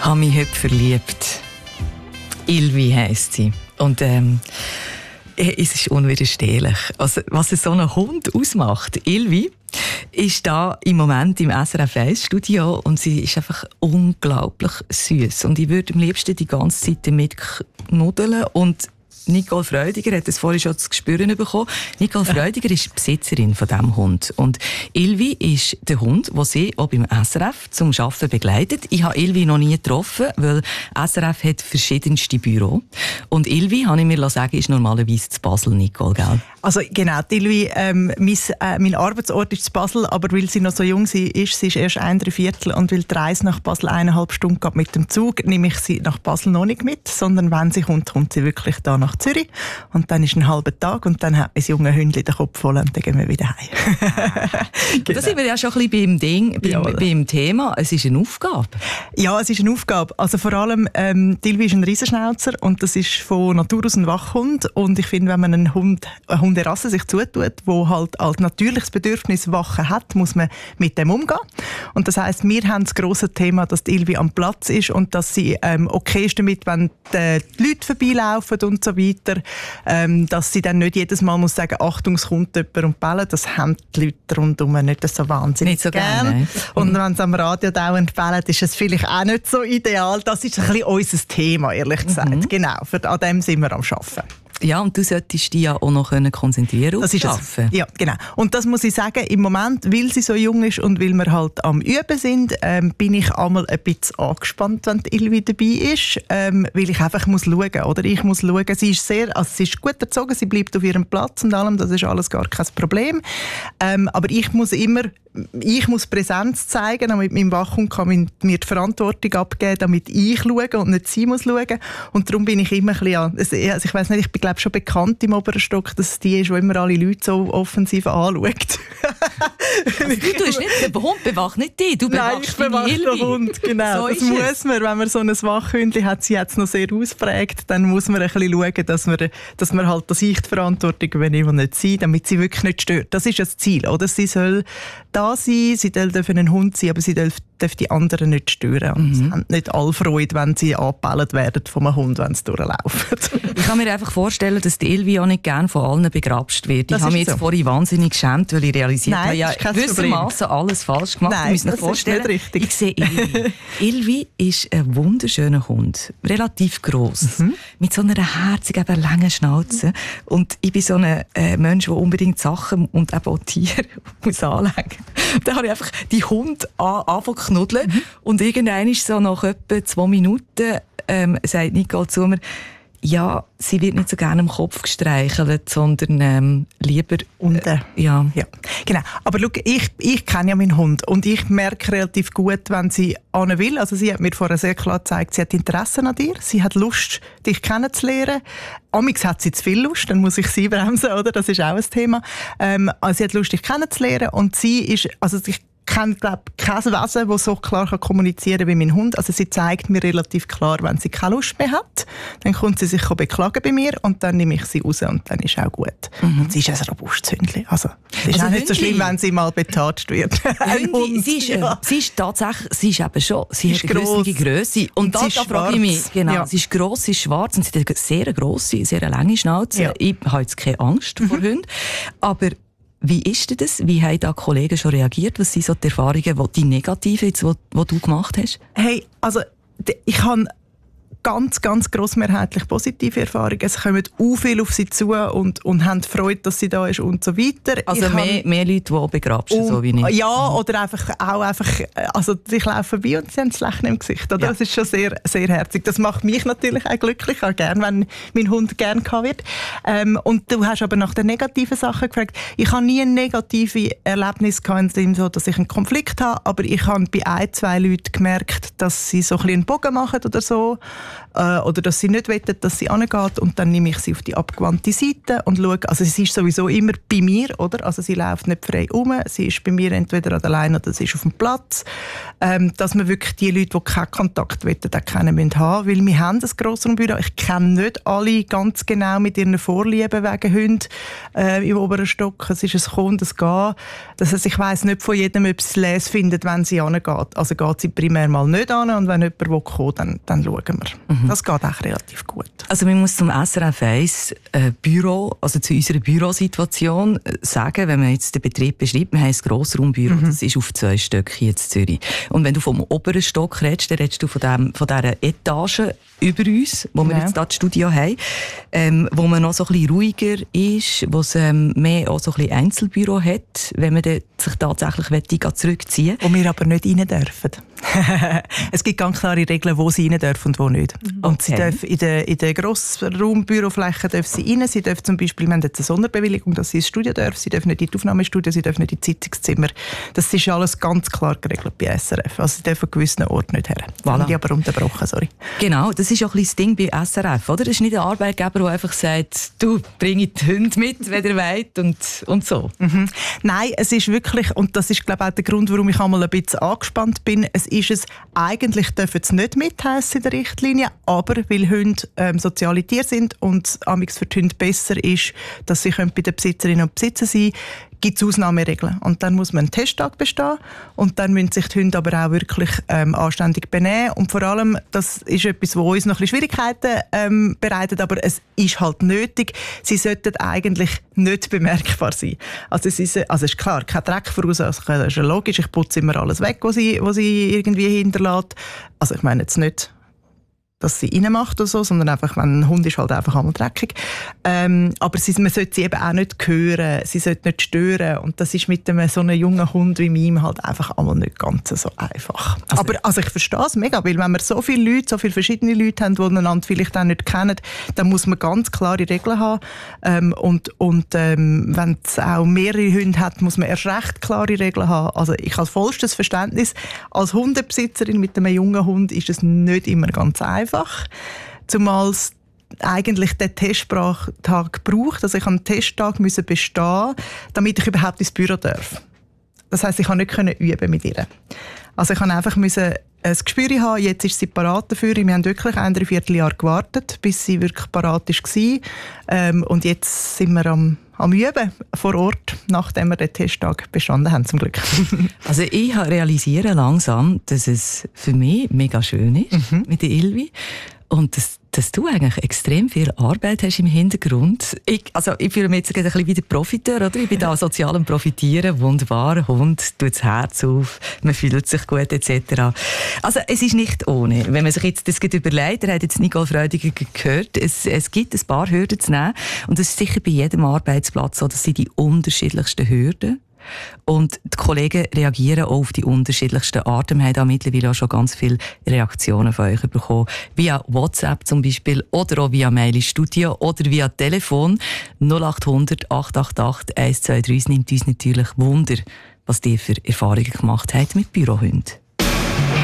habe mich heute verliebt. Ilvi heisst sie. Und es ist unwiderstehlich. Also, was so ein Hund ausmacht. Ilvi ist da im Moment im SRF 1 Studio und sie ist einfach unglaublich süß. Und ich würde am liebsten die ganze Zeit damit knuddeln. Und Nicole Freudiger hat es vorhin schon zu spüren bekommen. Nicole Freudiger ist die Besitzerin von diesem Hund. Und Ilvi ist der Hund, den sie auch beim SRF zum Arbeiten begleitet. Ich habe Ilvi noch nie getroffen, weil SRF hat verschiedenste Büros. Und Ilvi, habe ich mir sagen, ist normalerweise zu Basel, Nicole, gell? Also genau, Ilvi, mein Arbeitsort ist zu Basel, aber weil sie noch so jung ist, sie ist erst 1,75 und weil die Reise nach Basel 1,5 Stunden geht mit dem Zug, nehme ich sie nach Basel noch nicht mit, sondern wenn sie kommt, kommt sie wirklich da nach Zürich und dann ist ein halber Tag und dann hat mein junge Hündchen den Kopf voll und dann gehen wir wieder heim. Genau. Da sind wir ja schon ein bisschen beim Thema. Es ist eine Aufgabe. Ja, es ist eine Aufgabe. Also vor allem, Ilvi ist ein Riesenschnauzer und das ist von Natur aus ein Wachhund und ich finde, wenn man eine Hunderasse sich zutut, wo halt als natürliches Bedürfnis Wachen hat, muss man mit dem umgehen. Und das heisst, wir haben das grosse Thema, dass die Ilvi am Platz ist und dass sie okay ist damit, wenn die Leute vorbeilaufen und so weiter, dass sie dann nicht jedes Mal muss sagen, Achtung, es kommt jemand und bellen. Das haben die Leute rundherum nicht so wahnsinnig nicht so gern. Und wenn sie am Radio dauernd bellen, ist es vielleicht auch nicht so ideal. Das ist ein bisschen unser Thema, ehrlich gesagt. Genau, an dem sind wir am Arbeiten. Ja, und du solltest dich ja auch noch konzentrieren auf das Arbeiten. Ja, genau. Und das muss ich sagen, im Moment, weil sie so jung ist und weil wir halt am Üben sind, bin ich einmal ein bisschen angespannt, wenn die Ilvi dabei ist, weil ich einfach muss schauen, oder? Ich muss schauen, sie ist gut erzogen, sie bleibt auf ihrem Platz und allem, das ist alles gar kein Problem. Aber ich muss Präsenz zeigen, damit mein Wachhund kann mir die Verantwortung abgeben, damit ich schaue und nicht sie muss schauen. Und darum bin ich immer ein bisschen ich weiss nicht, ich bin glaube schon bekannt im oberen Stock, dass es die ist, die immer alle Leute so offensiv anschaut. Also, du tust nicht, der Hund bewacht nicht dich, du bewachst den Hund, genau. So das muss man, wenn man so ein Wachhündchen hat, sie hat es noch sehr ausprägt, dann muss man ein bisschen schauen, dass man halt das ich die Verantwortung übernimmt und nicht sie, damit sie wirklich nicht stört. Das ist das Ziel, oder? Sie soll da sein, sie dürfen ein Hund sein, aber sie darf die anderen nicht stören. Und sie haben nicht alle Freude, wenn sie angebellt werden von einem Hund, wenn sie durchlaufen. Ich kann mir einfach vorstellen, dass die Ilvi auch nicht gerne von allen begrapscht wird. Ich habe mich jetzt vorhin wahnsinnig geschämt, weil ich realisiert habe, ja, gewissermaßen alles falsch gemacht. Nein, ich muss mir vorstellen, ist nicht richtig. Ich sehe Ilvi. Ilvi ist ein wunderschöner Hund, relativ gross, mit so einer herzigen, langen Schnauze. Und ich bin so ein Mensch, der unbedingt Sachen und eben auch Tiere muss anlegen. Dann habe ich einfach die Hunde angefangen zu knuddeln. Und irgendwann ist so nach etwa 2 Minuten, sagt Nicole zu mir, ja, sie wird nicht so gerne am Kopf gestreichelt, sondern lieber unten. Ja, genau. Aber schau, ich kenne ja meinen Hund und ich merke relativ gut, wenn sie an will. Also sie hat mir vorher sehr klar gezeigt, sie hat Interesse an dir, sie hat Lust, dich kennenzulernen. Amix hat sie zu viel Lust, dann muss ich sie bremsen, oder? Das ist auch ein Thema. Also sie hat Lust, dich kennenzulernen und sie ist, also ich kenne, glaube ich, kein Wesen, das so klar kommunizieren kann wie mein Hund. Also sie zeigt mir relativ klar, wenn sie keine Lust mehr hat. Dann kommt sie sich beklagen bei mir und dann nehme ich sie raus und dann ist auch gut. Und sie ist ein robustes Hündchen. Also es ist auch nicht so schlimm, wenn sie mal betatscht wird. Sie ist tatsächlich, sie ist eben schon, sie hat eine gewisse Grösse. Und da frage ich mich, genau, sie ist gross, sie ist schwarz und sie hat eine sehr grosse, sehr lange Schnauze. Ja. Ich habe jetzt keine Angst vor Hunden. Aber wie ist denn das? Wie haben da Kollegen schon reagiert? Was sind so die Erfahrungen, die negativen, die du gemacht hast? Hey, also ich habe ganz, ganz grossmehrheitlich positive Erfahrungen. Es kommen auch viel auf sie zu und haben Freude, dass sie da ist und so weiter. Also mehr Leute, die auch begrapschen, so wie ich. Ja, oder einfach, also ich laufe vorbei und sie haben das Lächeln im Gesicht. Oder? Ja. Das ist schon sehr, sehr herzig. Das macht mich natürlich auch glücklich, auch gern, wenn mein Hund gern gehabt wird. Und du hast aber nach den negativen Sachen gefragt. Ich habe nie ein negatives Erlebnis gehabt, in dem so, dass ich einen Konflikt habe, aber ich habe bei 1-2 Leuten gemerkt, dass sie so ein bisschen einen Bogen machen oder so. oder dass sie nicht wettet, dass sie angeht, und dann nehme ich sie auf die abgewandte Seite und schaue, also sie ist sowieso immer bei mir, oder? Also sie läuft nicht frei rum, sie ist bei mir entweder an der Leine oder sie ist auf dem Platz, dass wir wirklich die Leute, die keinen Kontakt wollen, auch kennen müssen haben, weil wir haben ein Grossraumbüro. Ich kenne nicht alle ganz genau mit ihren Vorlieben wegen Hunden im oberen Stock. Es ist ein Kommen und ein Gehen. Das heisst, ich weiss nicht von jedem, ob sie es les findet, wenn sie angeht. Also geht sie primär mal nicht an, und wenn jemand kommen, dann schauen wir. Das geht auch relativ gut. Also man muss zum SRF 1 Büro, also zu unserer Bürosituation sagen, wenn man jetzt den Betrieb beschreibt, wir haben ein Grossraumbüro, das ist auf 2 Stöcken hier in Zürich. Und wenn du vom oberen Stock redest, dann redest du von dieser Etage über uns, wo wir jetzt hier das Studio haben, wo man noch so ein bisschen ruhiger ist, wo es mehr auch so ein bisschen Einzelbüro hat, wenn man sich tatsächlich zurückziehen will. Wo wir aber nicht rein dürfen. Es gibt ganz klare Regeln, wo sie rein dürfen und wo nicht. Und sie dürfen in der Grossraumbürofläche dürfen sie rein. Sie dürfen zum Beispiel, wir haben jetzt eine Sonderbewilligung, dass sie ins Studio dürfen. Sie dürfen nicht in die Aufnahmestudio, sie dürfen nicht in die Sitzungszimmer. Das ist alles ganz klar geregelt bei SRF. Also sie dürfen an gewissen Orten nicht her. Voilà. Haben die aber unterbrochen, sorry. Genau, das ist auch ein bisschen das Ding bei SRF, oder? Es ist nicht ein Arbeitgeber, der einfach sagt, du, bring die Hunde mit, wenn ihr wollt und so. Nein, es ist wirklich, und das ist, glaube ich, auch der Grund, warum ich einmal ein bisschen angespannt bin, eigentlich dürfen sie nicht mitheissen in der Richtlinie, aber weil Hunde soziale Tiere sind und amigs für die Hunde besser ist, dass sie bei den Besitzerinnen und Besitzern sein können, gibt es Ausnahmeregeln. Und dann muss man einen Testtag bestehen, und dann müssen sich die Hunde aber auch wirklich anständig benehmen. Und vor allem, das ist etwas, wo uns noch ein bisschen Schwierigkeiten bereitet, aber es ist halt nötig. Sie sollten eigentlich nicht bemerkbar sein. Also es ist klar, kein Dreck verursachen, das ist ja logisch. Ich putze immer alles weg, was sie irgendwie hinterlässt. Also ich meine jetzt nicht, dass sie reinmacht oder so, sondern einfach, wenn ein Hund ist, halt einfach einmal dreckig. Aber man sollte sie eben auch nicht hören, sie sollte nicht stören, und das ist mit so einem jungen Hund wie meinem halt einfach einmal nicht ganz so einfach. Aber also ich verstehe es mega, weil wenn wir so viele Leute, so viele verschiedene Leute haben, die einander vielleicht auch nicht kennen, dann muss man ganz klare Regeln haben. Wenn es auch mehrere Hunde hat, muss man erst recht klare Regeln haben. Also ich habe vollstes Verständnis. Als Hundebesitzerin mit einem jungen Hund ist es nicht immer ganz einfach. Zumal es eigentlich den Testtag braucht. Also ich musste einen Testtag bestehen, damit ich überhaupt ins Büro darf. Das heisst, ich konnte nicht üben mit ihr. Also ich musste einfach ein Gespür haben, jetzt ist sie parat dafür. Wir haben wirklich 1,25 Jahre gewartet, bis sie wirklich parat war. Und jetzt sind wir am Üben vor Ort, nachdem wir den Testtag bestanden haben, zum Glück. Also ich realisiere langsam, dass es für mich mega schön ist mit der Ilvi. Und dass du eigentlich extrem viel Arbeit hast im Hintergrund. Ich fühle mich jetzt ein bisschen wie der Profiteur, oder? Ich bin da sozial am Profitieren. Wunderbar, Hund tut das Herz auf, man fühlt sich gut, etc. Also es ist nicht ohne. Wenn man sich jetzt das überlegt, er hat jetzt Nicole Freudiger gehört, es gibt ein paar Hürden zu nehmen. Und das ist sicher bei jedem Arbeitsplatz so, das sind die unterschiedlichsten Hürden. Und die Kollegen reagieren auch auf die unterschiedlichsten Arten. Wir haben da mittlerweile auch schon ganz viele Reaktionen von euch bekommen. Via WhatsApp zum Beispiel, oder auch via Mail ins Studio oder via Telefon 0800 888 123. Es nimmt uns natürlich Wunder, was ihr für Erfahrungen gemacht habt mit Bürohunden.